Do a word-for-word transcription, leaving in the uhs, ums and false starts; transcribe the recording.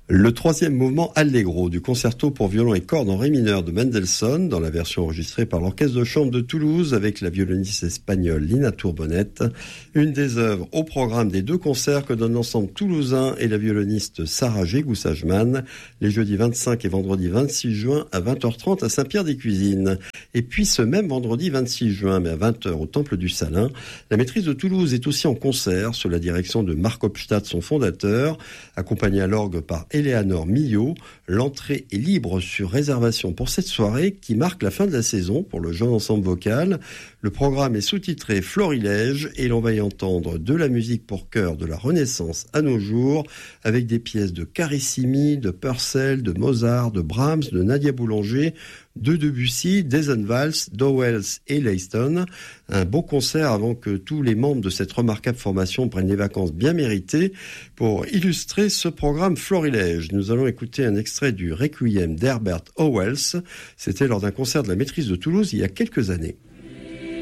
Le troisième mouvement Allegro du concerto pour violon et cordes en ré mineur de Mendelssohn, dans la version enregistrée par l'Orchestre de chambre de Toulouse avec la violoniste espagnole Lina Tourbonnette, une des œuvres au programme des deux concerts que donnent l'ensemble toulousain et la violoniste Sarah Gégou-Sageman les jeudis vingt-cinq et vendredi vingt-six juin à vingt heures trente à Saint-Pierre-des-Cuisines. Et puis ce même vendredi vingt-six juin, mais à vingt heures au Temple du Salin, la maîtrise de Toulouse est aussi en concert sous la direction de Marc Hopstadt, son fondateur, accompagné à l'orgue par Éléanore Millot. L'entrée est libre sur réservation pour cette soirée qui marque la fin de la saison pour le jeune ensemble vocal. Le programme est sous-titré Florilège et l'on va y entendre de la musique pour chœur de la Renaissance à nos jours avec des pièces de Carissimi, de Purcell, de Mozart, de Brahms, de Nadia Boulanger, de Debussy, d'Eisenwald, d'Owells et Leiston. Un beau concert avant que tous les membres de cette remarquable formation prennent des vacances bien méritées. Pour illustrer ce programme Florilège, nous allons écouter un extrait du Requiem d'Herbert Howells. C'était lors d'un concert de la maîtrise de Toulouse il y a quelques années.